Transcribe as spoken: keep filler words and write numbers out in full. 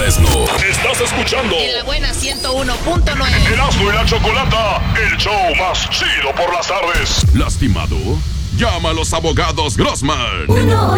Fresno. Estás escuchando En la buena ciento uno punto nueve. Erasmo y la Chocolata, el show más chido por las tardes. ¿Lastimado? Llama a los abogados Grossman. uno